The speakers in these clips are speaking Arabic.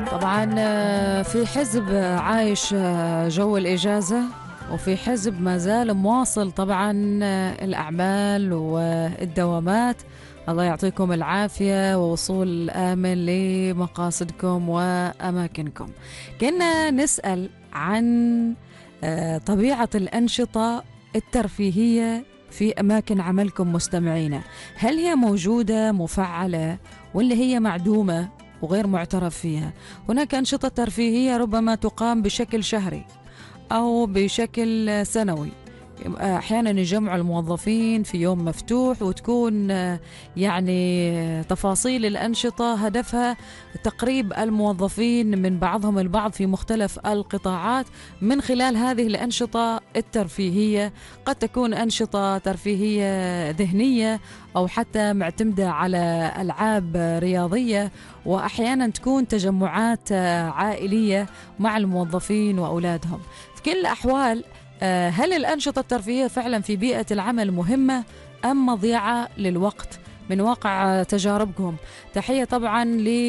طبعا في حزب عايش جو الإجازة، وفي حزب ما زال مواصل طبعا الأعمال والدوامات. الله يعطيكم العافية ووصول آمن لمقاصدكم وأماكنكم. كنا نسأل عن طبيعة الأنشطة الترفيهية في أماكن عملكم مستمعينا، هل هي موجودة مفعلة ولا هي معدومة وغير معترف فيها؟ هناك أنشطة ترفيهية ربما تقام بشكل شهري أو بشكل سنوي، أحيانا يجمعوا الموظفين في يوم مفتوح وتكون يعني تفاصيل الأنشطة هدفها تقريب الموظفين من بعضهم البعض في مختلف القطاعات من خلال هذه الأنشطة الترفيهية. قد تكون أنشطة ترفيهية ذهنية أو حتى معتمدة على ألعاب رياضية، وأحيانا تكون تجمعات عائلية مع الموظفين وأولادهم. في كل الأحوال هل الأنشطة الترفيهية فعلا في بيئة العمل مهمة أم مضيعة للوقت؟ من واقع تجاربكم. تحية طبعا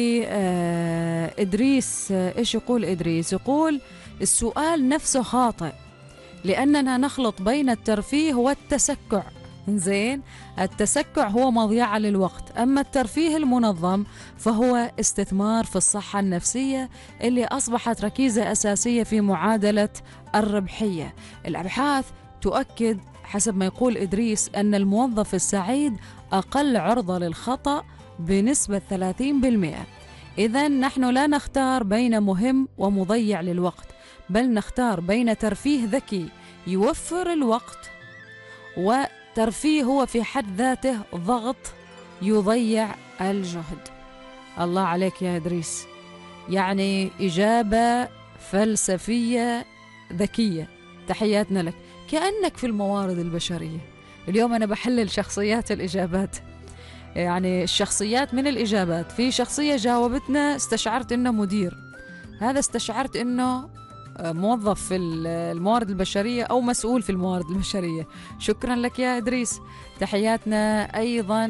لإدريس. إيش يقول إدريس؟ يقول السؤال نفسه خاطئ لأننا نخلط بين الترفيه والتسكع. زين، التسكع هو مضيعة للوقت، أما الترفيه المنظم فهو استثمار في الصحة النفسية اللي أصبحت ركيزة أساسية في معادلة الربحية. الأبحاث تؤكد حسب ما يقول إدريس أن الموظف السعيد أقل عرضة للخطأ بنسبة 30%. إذن نحن لا نختار بين مهم ومضيع للوقت، بل نختار بين ترفيه ذكي يوفر الوقت وترفيه هو في حد ذاته ضغط يضيع الجهد. الله عليك يا إدريس، يعني إجابة فلسفية ذكية. تحياتنا لك، كأنك في الموارد البشرية. اليوم أنا بحلل شخصيات الإجابات، يعني الشخصيات من الإجابات. في شخصية جاوبتنا استشعرت إنه مدير، هذا استشعرت إنه موظف في الموارد البشرية أو مسؤول في الموارد البشرية. شكرا لك يا إدريس. تحياتنا أيضا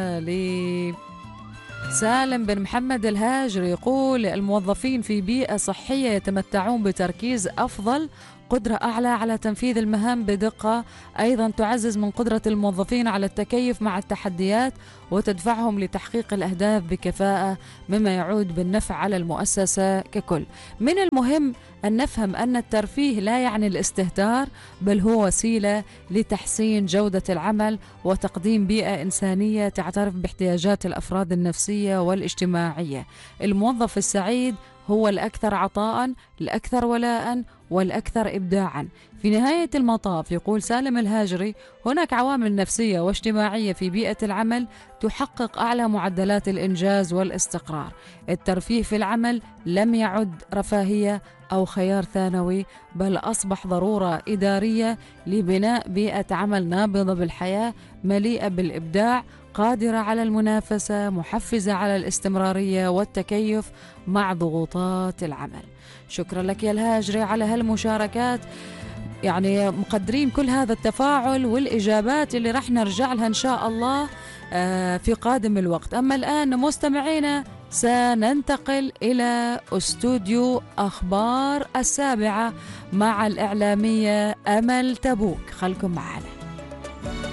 لسالم بن محمد الهاجري، يقول الموظفين في بيئة صحية يتمتعون بتركيز أفضل، قدرة أعلى على تنفيذ المهام بدقة، أيضا تعزز من قدرة الموظفين على التكيف مع التحديات وتدفعهم لتحقيق الأهداف بكفاءة، مما يعود بالنفع على المؤسسة ككل. من المهم أن نفهم أن الترفيه لا يعني الاستهتار، بل هو وسيلة لتحسين جودة العمل وتقديم بيئة إنسانية تعترف باحتياجات الأفراد النفسية والاجتماعية. الموظف السعيد هو الأكثر عطاء، الأكثر ولاء، والأكثر إبداعا. في نهاية المطاف يقول سالم الهاجري هناك عوامل نفسية واجتماعية في بيئة العمل تحقق أعلى معدلات الإنجاز والاستقرار. الترفيه في العمل لم يعد رفاهية أو خيار ثانوي، بل أصبح ضرورة إدارية لبناء بيئة عمل نابضة بالحياة، مليئة بالإبداع، قادرة على المنافسة، محفزة على الاستمرارية والتكيف مع ضغوطات العمل. شكرا لك يا الهاجري على هالمشاركات، يعني مقدرين كل هذا التفاعل والإجابات اللي رح نرجع لها إن شاء الله في قادم الوقت. أما الآن مستمعينا سننتقل إلى استوديو أخبار 7 مع الإعلامية أمل تبوك. خلكم معنا.